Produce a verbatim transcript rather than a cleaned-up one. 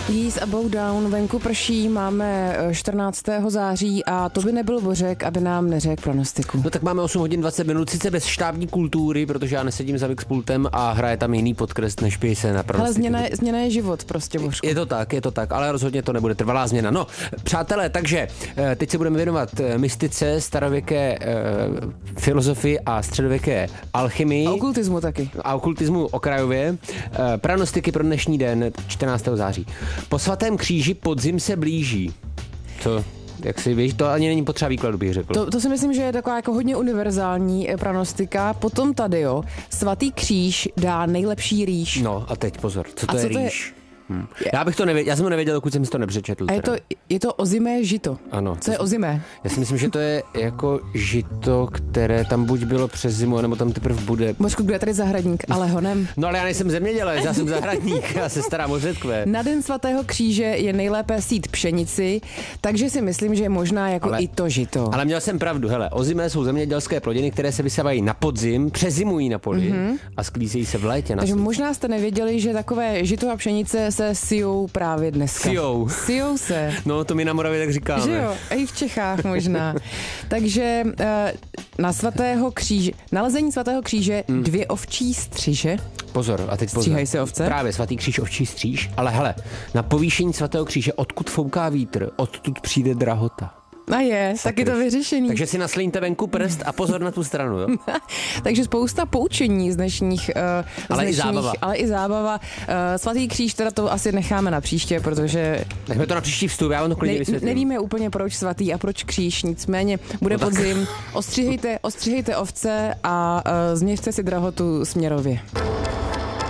Geese a Bow Down, venku prší, máme čtrnáctého září a to by nebyl Bořek, aby nám neřekl pronostiku. No tak máme osm hodin dvacet minut, sice bez štábní kultury, protože já nesedím za mixpultem a hraje tam jiný podkres, než pije se na pronostiku. Ale změna, změna je život prostě, Bořku. Je to tak, je to tak, ale rozhodně to nebude trvalá změna. No, přátelé, takže teď se budeme věnovat mystice, starověké eh, filozofii a středověké alchymii. A okultismu taky. A okultismu okrajově. Eh, pranostiky pro dnešní den, čtrnáctého září. Po svatém kříži podzim se blíží. Co? Jak si víš, to ani není potřeba výkladu, bych řekl. To, to si myslím, že je taková jako hodně univerzální pranostika. Potom tady, jo, svatý kříž dá nejlepší rýž. No a teď pozor, co to a je co to rýž? Je? Hmm. Já bych to nevěděl, já jsem to nevěděl, dokud jsem si to nepřečetl. A je to, je to ozimé žito. Ano. Co je ozimé? Já si myslím, že to je jako žito, které tam buď bylo přes zimu, nebo tam teprve bude. Božku, kdo je tady zahradník, ale honem. No ale já nejsem zemědělec, já jsem zahradník, já se starám o řetkve. Na den svatého kříže je nejlépe sít pšenici, takže si myslím, že je možná jako ale, i to žito. Ale měl jsem pravdu, hele, ozimé jsou zemědělské plodiny, které se vysávají na podzim, přezimují na poli mm-hmm. a sklízejí se v létě. Takže možná jste nevěděli, že takové žito a pšenice se sijou právě dneska. Sijou. Sijou se. No, to my na Moravě tak říkáme. Že jo, i v Čechách možná. Takže na svatého kříže, nalezení svatého kříže mm. dvě ovčí střiže. Pozor, a teď pozor. Stříhají se ovce? Právě svatý kříž, ovčí stříž, ale hele, na povýšení svatého kříže, odkud fouká vítr, odtud přijde drahota. A je, tak je to vyřešený. Takže si naslíňte venku prst a pozor na tu stranu, jo? Takže spousta poučení z dnešních... Uh, ale z dnešních, i zábava. Ale i zábava. Uh, svatý kříž, teda to asi necháme na příště, protože... Nechme to na příští vstup, já vám to klidně ne, vysvětlím. Nevíme úplně, proč svatý a proč kříž, nicméně bude no podzim. Ostříhejte, ostříhejte ovce a uh, změřte si drahotu směrově.